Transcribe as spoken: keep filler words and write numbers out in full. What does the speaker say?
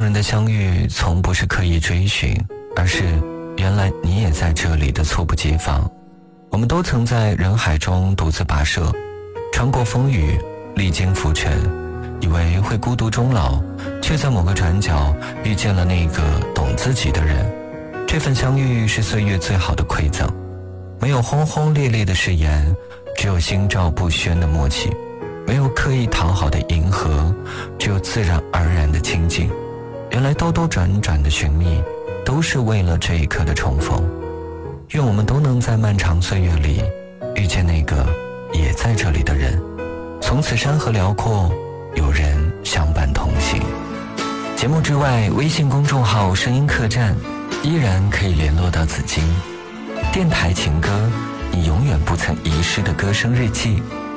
人的相遇从不是刻意追寻，而是原来你也在这里的猝不及防。我们都曾在人海中独自跋涉，穿过风雨，历经浮沉，以为会孤独终老，却在某个转角遇见了那个懂自己的人。这份相遇是岁月最好的馈赠，没有轰轰烈烈的誓言，只有心照不宣的默契，没有刻意讨好的迎合，只有自然而然的亲近。原来兜兜转转的寻觅，都是为了这一刻的重逢。愿我们都能在漫长岁月里遇见那个也在这里的人，从此山河辽阔，有人相伴同行。节目之外，微信公众号声音客栈依然可以联络到紫金。电台情歌，你永远不曾遗失的歌声日记。